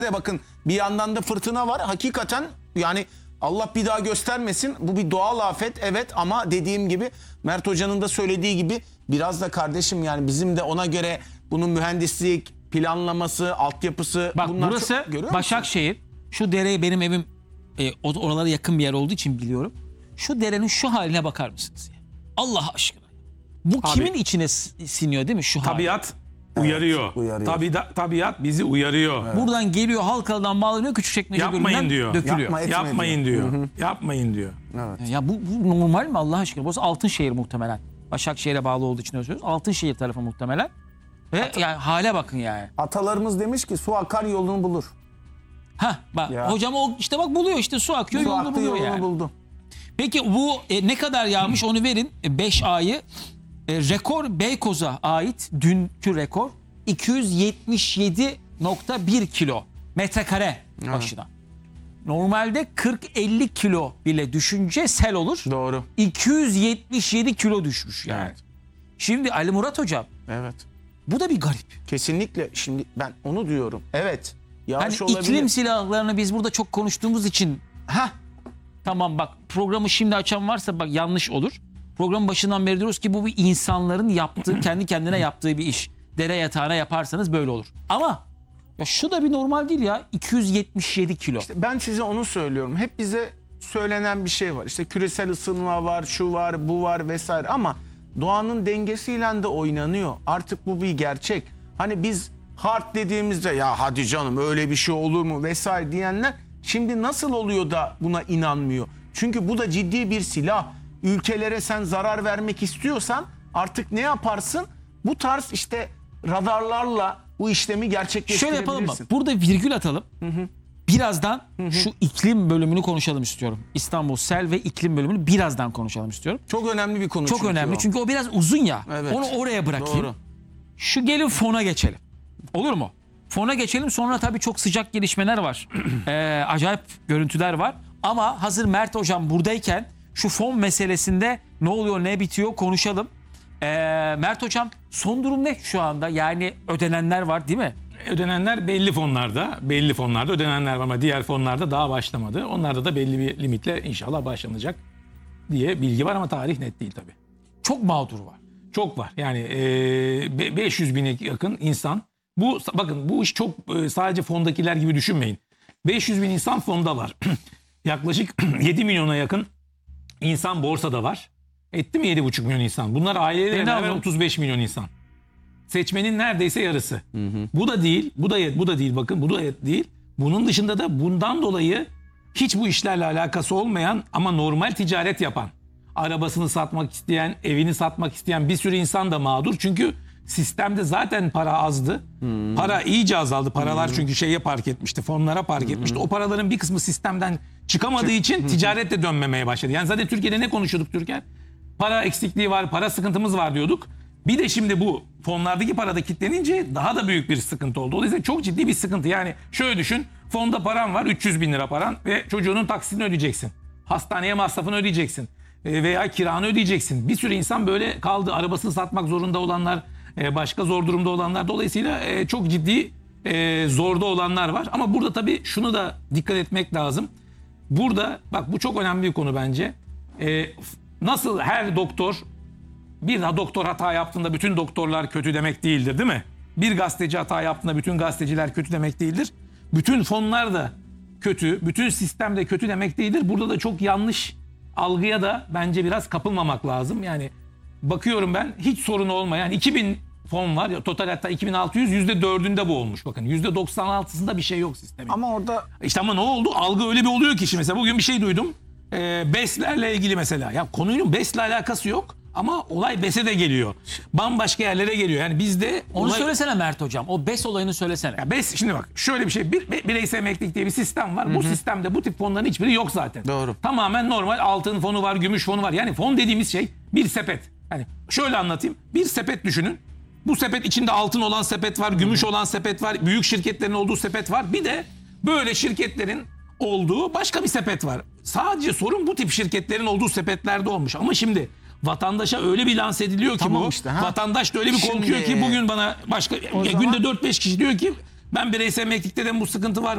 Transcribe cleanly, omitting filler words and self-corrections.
bakın bir yandan da fırtına var. Hakikaten yani Allah bir daha göstermesin. Bu bir doğal afet evet ama dediğim gibi Mert Hoca'nın da söylediği gibi biraz da kardeşim yani bizim de ona göre bunun mühendislik, planlaması, altyapısı Bak bunlar burası çok, Başakşehir. Şu dereye benim evim oralara yakın bir yer olduğu için biliyorum. Şu derenin şu haline bakar mısınız ya? Allah aşkına. Bu kimin içine siniyor değil mi şu hal? Tabiat uyarıyor. uyarıyor. Tabiat bizi uyarıyor. Buradan geliyor Halkalı'dan bağlanıyor Küçükçekmece Yapmayın Gölü'nden diyor. dökülüyor. Yapmayın diyor. Yapmayın diyor. Ya bu normal mi Allah aşkına? Burası Altınşehir muhtemelen. Başakşehir'e bağlı olduğu için öyle söylüyoruz. Altınşehir tarafı muhtemelen. Ve yani hale bakın yani. Atalarımız demiş ki su akar yolunu bulur. Hah bak Ya. hocam o işte bak buluyor işte su akıyor Su yolunu aktı buluyor yolunu yani. buldu. Peki bu ne kadar yağmış onu verin. 5 ayı rekor Beykoz'a ait dünkü rekor 277,1 kilo metrekare başına. Normalde 40-50 kilo bile düşünce sel olur. Doğru. 277 kilo düşmüş yani. Evet. Şimdi Ali Murat hocam Evet. bu da bir garip. Kesinlikle şimdi ben onu diyorum. Evet. Hani Yağış olabilir. iklim silahlarını biz burada çok konuştuğumuz için tamam bak programı şimdi açan varsa bak yanlış olur. Programın başından beri diyoruz ki bu bir insanların yaptığı kendi kendine yaptığı bir iş. Dere yatağına yaparsanız böyle olur. Ama ya şu da bir normal değil ya 277 kilo. Ben size onu söylüyorum. Hep bize söylenen bir şey var. İşte küresel ısınma var, şu var, bu var vesaire ama doğanın dengesiyle de oynanıyor. Artık bu bir gerçek. Hani biz hard dediğimizde ya hadi canım öyle bir şey olur mu vesaire diyenler şimdi nasıl oluyor da buna inanmıyor? Çünkü bu da ciddi bir silah. Ülkelere sen zarar vermek istiyorsan artık ne yaparsın? Bu tarz işte radarlarla bu işlemi gerçekleştirebilirsin. Şöyle yapalım mı? Burada virgül atalım. Birazdan şu iklim bölümünü konuşalım istiyorum. İstanbul Sel ve iklim bölümünü birazdan konuşalım istiyorum. Çok önemli bir konu. Çok önemli çünkü o biraz uzun ya. Evet. Onu oraya bırakayım. Doğru. Şu gelin fona geçelim. Olur mu? Fona geçelim sonra tabii çok sıcak gelişmeler var. Acayip görüntüler var. Ama hazır Mert Hocam buradayken şu fon meselesinde ne oluyor ne bitiyor konuşalım. Mert Hocam son durum ne şu anda? Yani ödenenler var değil mi? Ödenenler belli fonlarda ödenenler var ama diğer fonlarda daha başlamadı. Onlarda da belli bir limitle inşallah başlanacak diye bilgi var ama tarih net değil tabii. Çok mağdur var. Çok var. Yani 500 bine yakın insan. Bakın bu iş çok sadece fondakiler gibi düşünmeyin. 500 bin insan fonda var. Yaklaşık 7 milyona yakın insan borsada var. Etti mi 7,5 milyon insan? Bunlar aileyle beraber 35 milyon insan. Seçmenin neredeyse yarısı. Bu da değil, bu da değil bakın, bu da değil. Bunun dışında da bundan dolayı hiç bu işlerle alakası olmayan ama normal ticaret yapan, arabasını satmak isteyen, evini satmak isteyen bir sürü insan da mağdur. Çünkü sistemde zaten para azdı. Para iyice azaldı. Paralar çünkü şeye park etmişti, fonlara park etmişti. O paraların bir kısmı sistemden çıkamadığı için ticaret de dönmemeye başladı. Yani zaten Türkiye'de ne konuşuyorduk Türker? Para eksikliği var, para sıkıntımız var diyorduk. Bir de şimdi bu fonlardaki para da kilitlenince daha da büyük bir sıkıntı oldu. Dolayısıyla çok ciddi bir sıkıntı. Yani şöyle düşün, fonda paran var, 300 bin lira paran ve çocuğunun taksitini ödeyeceksin. Hastaneye masrafını ödeyeceksin veya kiranı ödeyeceksin. Bir sürü insan böyle kaldı. Arabasını satmak zorunda olanlar, başka zor durumda olanlar. Dolayısıyla çok ciddi zorda olanlar var. Ama burada tabii şunu da dikkat etmek lazım. Burada bak bu çok önemli bir konu bence. Nasıl her doktor bir doktor hata yaptığında bütün doktorlar kötü demek değildir değil mi? Bir gazeteci hata yaptığında bütün gazeteciler kötü demek değildir. Bütün fonlar da kötü, bütün sistem de kötü demek değildir. Burada da çok yanlış algıya da bence biraz kapılmamak lazım. Yani bakıyorum ben hiç sorun olmayan 2000 fon var ya total hatta 2600 %4'ünde bu olmuş. Bakın %96'sında bir şey yok sistemin. Ama orada İşte ama ne oldu? Algı öyle bir oluyor ki şimdi mesela bugün bir şey duydum. BES'lerle ilgili mesela. Ya konunun BES'le alakası yok. Ama olay BES'e de geliyor. Bambaşka yerlere geliyor. Yani bizde Onu söylesene Mert Hocam. O BES olayını söylesene. Ya BES şimdi bak şöyle bir şey. Bireysel emeklilik diye bir sistem var. Bu sistemde bu tip fonların hiçbiri yok zaten. Doğru. Tamamen normal altın fonu var, gümüş fonu var. Yani fon dediğimiz şey bir sepet. Hani şöyle anlatayım. Bir sepet düşünün. Bu sepet içinde altın olan sepet var, gümüş olan sepet var, büyük şirketlerin olduğu sepet var. Bir de böyle şirketlerin olduğu başka bir sepet var. Sadece sorun bu tip şirketlerin olduğu sepetlerde olmuş. Ama şimdi vatandaşa öyle bir lanse ediliyor ki Tamam bu. işte, ha. Vatandaş da öyle bir Şimdi- korkuyor ki bugün bana başka O zaman- günde 4-5 kişi diyor ki ben bireysel emeklilikte de bu sıkıntı var.